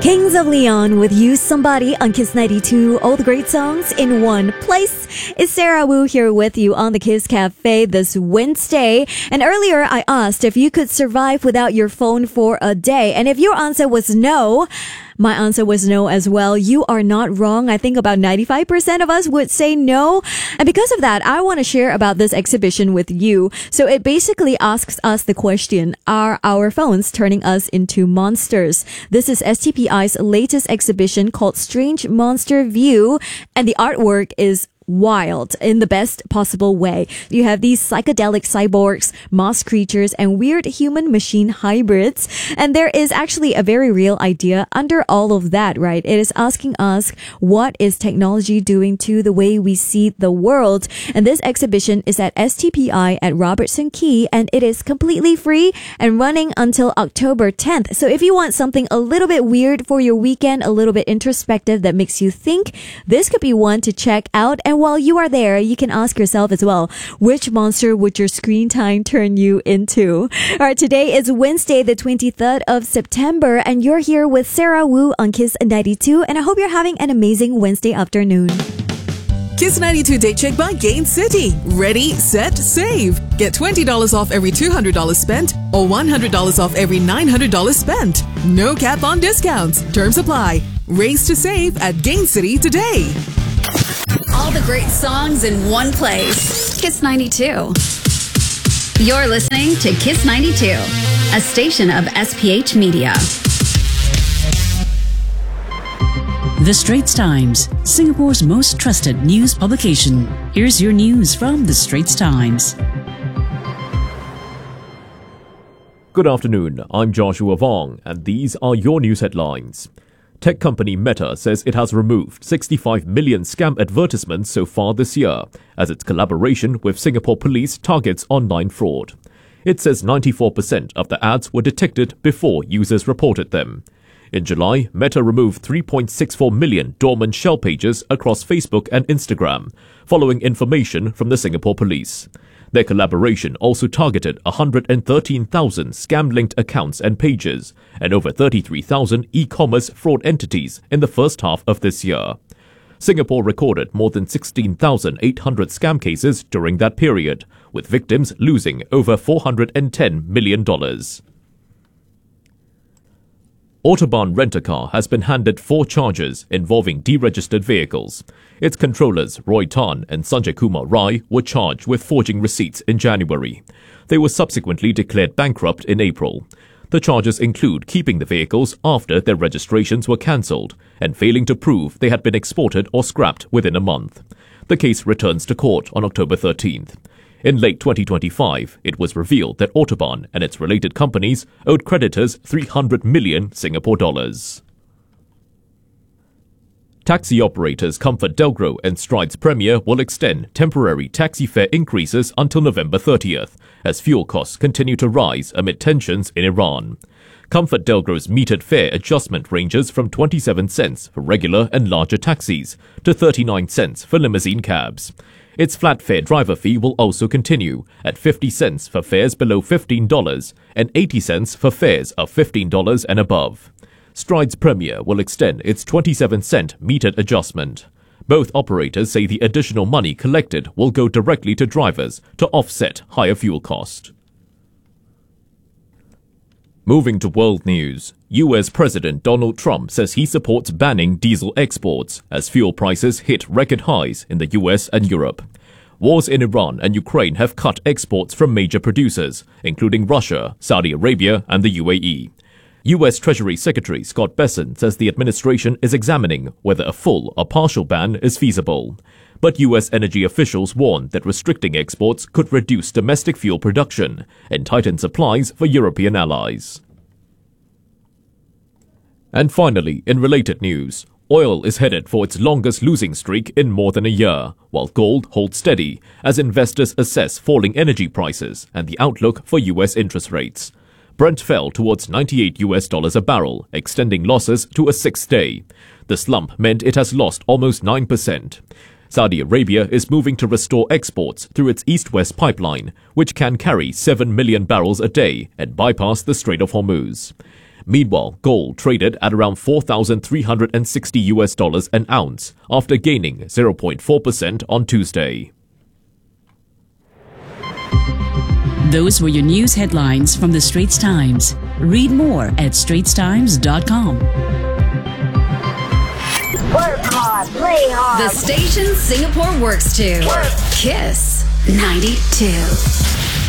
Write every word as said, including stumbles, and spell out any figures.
Kings of Leon with You Somebody on Kiss ninety-two. All the great songs in one place. It's Sarah Wu here with you on the Kiss Cafe this Wednesday. And earlier I asked if you could survive without your phone for a day. And if your answer was no, my answer was no as well. You are not wrong. I think about ninety-five percent of us would say no. And because of that, I want to share about this exhibition with you. So it basically asks us the question, are our phones turning us into monsters? This is S T P I's latest exhibition called Strange Monster View. And the artwork is wild in the best possible way. You have these psychedelic cyborgs, moss creatures, and weird human-machine hybrids. And there is actually a very real idea under all of that, right? It is asking us, what is technology doing to the way we see the world? And this exhibition is at S T P I at Robertson Quay, and it is completely free and running until October tenth. So if you want something a little bit weird for your weekend, a little bit introspective that makes you think, this could be one to check out. And And while you are there, you can ask yourself as well, which monster would your screen time turn you into? All right, today is Wednesday, the twenty-third of September, and you're here with Sarah Wu on Kiss ninety-two, and I hope you're having an amazing Wednesday afternoon. Kiss ninety-two Date Check by Gain City. Ready, set, save. Get twenty dollars off every two hundred dollars spent or one hundred dollars off every nine hundred dollars spent. No cap on discounts. Terms apply. Race to save at Gain City today. All the great songs in one place. Kiss ninety-two. You're listening to Kiss ninety-two, a station of S P H Media. The Straits Times, Singapore's most trusted news publication. Here's your news from The Straits Times. Good afternoon, I'm Joshua Vong, and these are your news headlines. Tech company Meta says it has removed sixty-five million scam advertisements so far this year, as its collaboration with Singapore Police targets online fraud. It says ninety-four percent of the ads were detected before users reported them. In July, Meta removed three point six four million dormant shell pages across Facebook and Instagram, following information from the Singapore Police. Their collaboration also targeted one hundred thirteen thousand scam-linked accounts and pages, and over thirty-three thousand e-commerce fraud entities in the first half of this year. Singapore recorded more than sixteen thousand eight hundred scam cases during that period, with victims losing over four hundred ten million dollars. Autobahn Rent-A-Car has been handed four charges involving deregistered vehicles. Its controllers Roy Tan and Sanjay Kumar Rai were charged with forging receipts in January. They were subsequently declared bankrupt in April. The charges include keeping the vehicles after their registrations were cancelled and failing to prove they had been exported or scrapped within a month. The case returns to court on October thirteenth. In late twenty twenty-five, it was revealed that Autobahn and its related companies owed creditors three hundred million Singapore dollars. Taxi operators Comfort Delgro and Strides Premier will extend temporary taxi fare increases until November thirtieth, as fuel costs continue to rise amid tensions in Iran. Comfort Delgro's metered fare adjustment ranges from twenty-seven cents for regular and larger taxis to thirty-nine cents for limousine cabs. Its flat fare driver fee will also continue at fifty cents for fares below fifteen dollars and eighty cents for fares of fifteen dollars and above. Strides Premier will extend its twenty-seven cent metered adjustment. Both operators say the additional money collected will go directly to drivers to offset higher fuel cost. Moving to world news, U S President Donald Trump says he supports banning diesel exports as fuel prices hit record highs in the U S and Europe. Wars in Iran and Ukraine have cut exports from major producers, including Russia, Saudi Arabia, and the U A E. U S Treasury Secretary Scott Bessent says the administration is examining whether a full or partial ban is feasible. But U S energy officials warn that restricting exports could reduce domestic fuel production and tighten supplies for European allies. And finally, in related news, oil is headed for its longest losing streak in more than a year, while gold holds steady as investors assess falling energy prices and the outlook for U S interest rates. Brent fell towards ninety-eight U S dollars a barrel, extending losses to a sixth day. The slump meant it has lost almost nine percent. Saudi Arabia is moving to restore exports through its East-West pipeline, which can carry seven million barrels a day and bypass the Strait of Hormuz. Meanwhile, gold traded at around four thousand three hundred sixty U S dollars an ounce after gaining zero point four percent on Tuesday. Those were your news headlines from the Straits Times. Read more at straits times dot com. Work hard, play hard. The station Singapore works to. Work. Kiss ninety-two.